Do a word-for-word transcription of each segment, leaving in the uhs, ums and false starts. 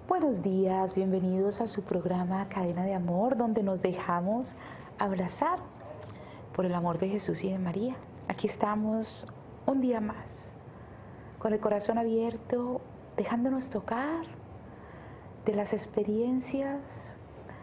Buenos días, bienvenidos a su programa Cadena de Amor, donde nos dejamos abrazar por el amor de Jesús y de María. Aquí estamos un día más, con el corazón abierto, dejándonos tocar de las experiencias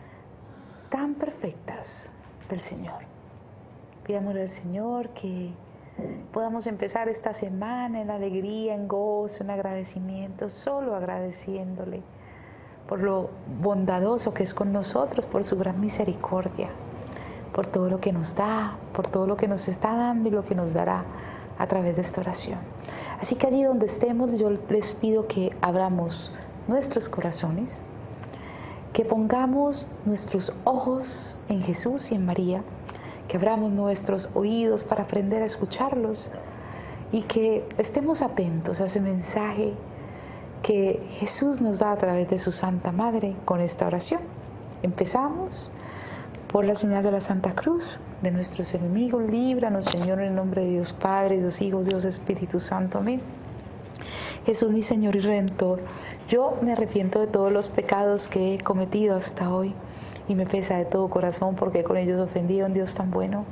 tan perfectas del Señor. Pidámosle al Señor que podamos empezar esta semana en alegría, en gozo, en agradecimiento, solo agradeciéndole por lo bondadoso que es con nosotros, por su gran misericordia, por todo lo que nos da, por todo lo que nos está dando y lo que nos dará a través de esta oración. Así que allí donde estemos, yo les pido que abramos nuestros corazones, que pongamos nuestros ojos en Jesús y en María, que abramos nuestros oídos para aprender a escucharlos y que estemos atentos a ese mensaje que Jesús nos da a través de su Santa Madre con esta oración. Empezamos por la señal de la Santa Cruz de nuestros enemigos. Líbranos, Señor, en el nombre de Dios Padre, Dios Hijo, Dios Espíritu Santo. Amén. Jesús, mi Señor y Redentor, yo me arrepiento de todos los pecados que he cometido hasta hoy y me pesa de todo corazón porque con ellos ofendí a un Dios tan bueno.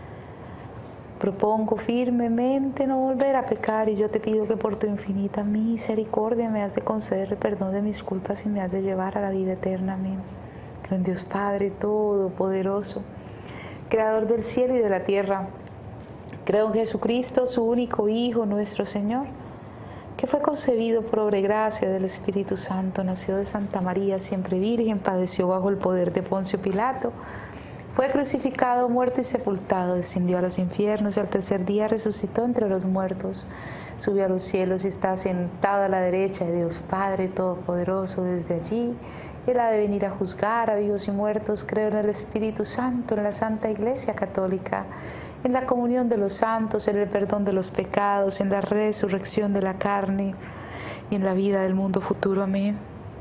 Propongo firmemente no volver a pecar y yo te pido que por tu infinita misericordia me has de conceder el perdón de mis culpas y me has de llevar a la vida eterna. Amén. Creo en Dios Padre Todopoderoso, Creador del cielo y de la tierra. Creo en Jesucristo, su único Hijo, nuestro Señor, que fue concebido por obra y gracia del Espíritu Santo, nació de Santa María, siempre virgen, padeció bajo el poder de Poncio Pilato, fue crucificado, muerto y sepultado, descendió a los infiernos y al tercer día resucitó entre los muertos, subió a los cielos y está sentado a la derecha de Dios Padre Todopoderoso. Desde allí Él ha de venir a juzgar a vivos y muertos. Creo en el Espíritu Santo, en la Santa Iglesia Católica, en la comunión de los santos, en el perdón de los pecados, en la resurrección de la carne y en la vida del mundo futuro. Amén.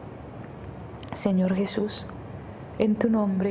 Señor Jesús, en tu nombre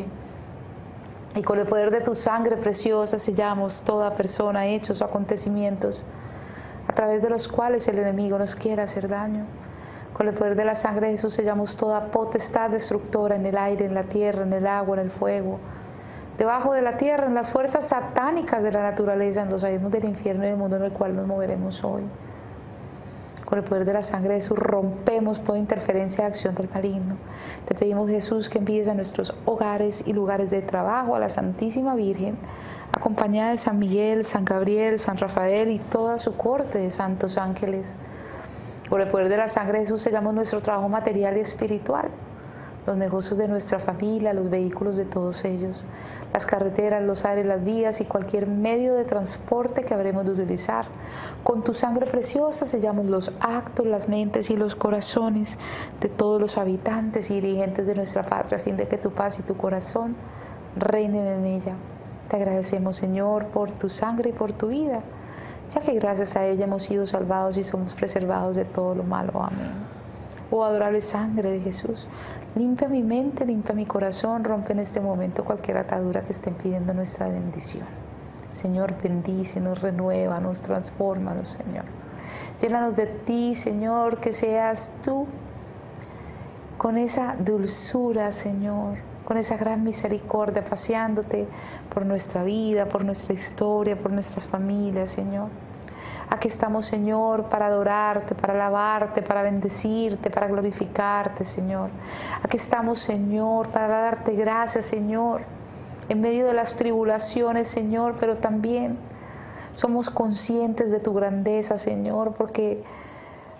y con el poder de tu sangre preciosa sellamos toda persona, hechos o acontecimientos a través de los cuales el enemigo nos quiera hacer daño. Con el poder de la sangre de Jesús sellamos toda potestad destructora en el aire, en la tierra, en el agua, en el fuego, debajo de la tierra, en las fuerzas satánicas de la naturaleza, en los abismos del infierno y en el mundo en el cual nos moveremos hoy. Con el poder de la sangre de Jesús rompemos toda interferencia de acción del maligno. Te pedimos, Jesús, que envíes a nuestros hogares y lugares de trabajo a la Santísima Virgen, acompañada de San Miguel, San Gabriel, San Rafael y toda su corte de santos ángeles. Con el poder de la sangre de Jesús sellamos nuestro trabajo material y espiritual, los negocios de nuestra familia, los vehículos de todos ellos, las carreteras, los aires, las vías y cualquier medio de transporte que habremos de utilizar. Con tu sangre preciosa sellamos los actos, las mentes y los corazones de todos los habitantes y dirigentes de nuestra patria, a fin de que tu paz y tu corazón reinen en ella. Te agradecemos, Señor, por tu sangre y por tu vida, ya que gracias a ella hemos sido salvados y somos preservados de todo lo malo. Amén. Oh adorable sangre de Jesús, limpia mi mente, limpia mi corazón, rompe en este momento cualquier atadura que esté impidiendo nuestra bendición. Señor, bendícenos, renuévanos, transfórmanos, Señor. Llénanos de ti, Señor, que seas tú con esa dulzura, Señor, con esa gran misericordia, paseándote por nuestra vida, por nuestra historia, por nuestras familias, Señor. Aquí estamos, Señor, para adorarte, para alabarte, para bendecirte, para glorificarte, Señor. Aquí estamos, Señor, para darte gracias, Señor, en medio de las tribulaciones, Señor, pero también somos conscientes de tu grandeza, Señor, porque